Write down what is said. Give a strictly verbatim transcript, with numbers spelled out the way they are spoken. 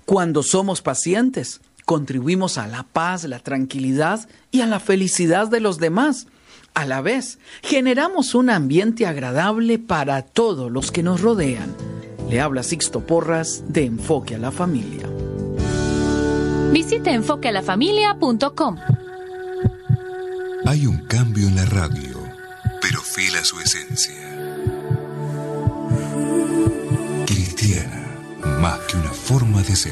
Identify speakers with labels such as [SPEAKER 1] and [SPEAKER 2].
[SPEAKER 1] Cuando somos pacientes, contribuimos a la paz, la tranquilidad y a la felicidad de los demás. A la vez, generamos un ambiente agradable para todos los que nos rodean. Le habla Sixto Porras de Enfoque a la Familia.
[SPEAKER 2] Visite enfoque a la familia punto com.
[SPEAKER 3] Hay un cambio en la radio, pero fiel a su esencia. Cristiana, más que una forma de ser.